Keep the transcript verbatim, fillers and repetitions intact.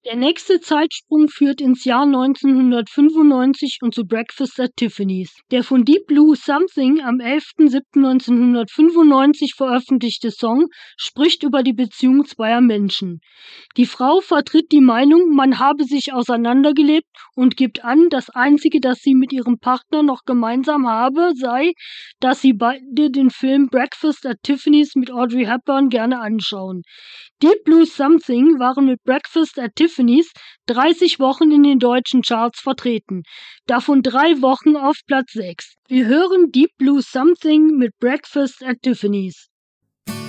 Der nächste Zeitsprung führt ins Jahr neunzehnhundertfünfundneunzig und zu Breakfast at Tiffany's. Der von Deep Blue Something am elften siebten neunzehnhundertfünfundneunzig veröffentlichte Song spricht über die Beziehung zweier Menschen. Die Frau vertritt die Meinung, man habe sich auseinandergelebt und gibt an, das Einzige, das sie mit ihrem Partner noch gemeinsam habe, sei, dass sie beide den Film Breakfast at Tiffany's mit Audrey Hepburn gerne anschauen. Deep Blue Something waren mit Breakfast at Tiffany's dreißig Wochen in den deutschen Charts vertreten, davon drei Wochen auf Platz sechs. Wir hören Deep Blue Something mit Breakfast at Tiffany's.